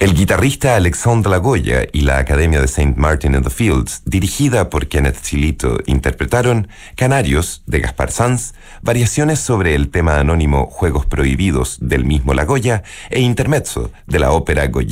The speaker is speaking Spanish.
El guitarrista Alexandre Lagoya y la Academia de St. Martin in the Fields, dirigida por Kenneth Chilito, interpretaron Canarios, de Gaspar Sanz, variaciones sobre el tema anónimo Juegos Prohibidos del mismo Lagoya e Intermezzo de la ópera Goya.